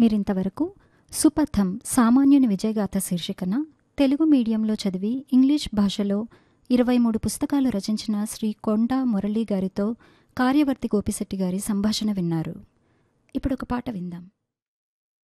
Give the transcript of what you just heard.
మీరింతవరకు సుపథం సామాన్యుని విజయగాథ శీర్షికన తెలుగు మీడియంలో చదివి ఇంగ్లీష్ భాషలో 23 పుస్తకాలు రచించిన శ్రీ కొండా మురళీ గారితో కార్యవర్తి గోపిశెట్టి గారి సంభాషణ విన్నారు. ఇప్పుడొక పాట విందాం.